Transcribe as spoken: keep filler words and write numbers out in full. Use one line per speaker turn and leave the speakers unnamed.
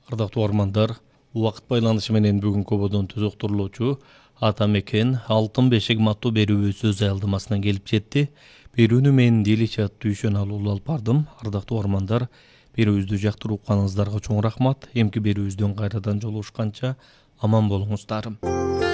Ардактуу армандар, убакыт байланышы менен бүгүнкү ободон түз уктурулуучу ата мекен алтын бешик маттуу берүүбүз өз аялдамасына келип жетти. Берүүнү мен Делича Түйшөн алуулу алып бардым. Ардактуу армандар, берүүбүздү жактырып укканыңыздарга чоң рахмат. Эмки берүүбүздөн кайрадан жолугушканча аман болуңуздар.